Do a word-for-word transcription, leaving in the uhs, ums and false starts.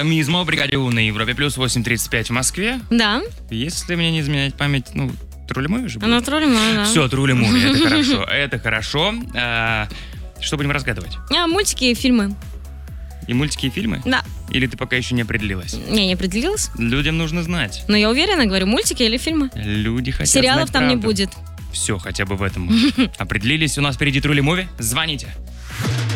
Мизмо, бригадио на Европе, плюс восемь тридцать пять в Москве. Да. Если мне не изменять память, ну, Трулли-муви же будет? Ну, Трулли-муви, да. Все, Трулли-муви, это хорошо, это хорошо. А, что будем разгадывать? А, мультики и фильмы. И мультики, и фильмы? Да. Или ты пока еще не определилась? Не, не определилась. Людям нужно знать. Но я уверена, говорю, мультики или фильмы. Люди хотят Сериалов знать там не правду. будет. Все, хотя бы в этом. Определились, у нас впереди Трулли-муви. Звоните.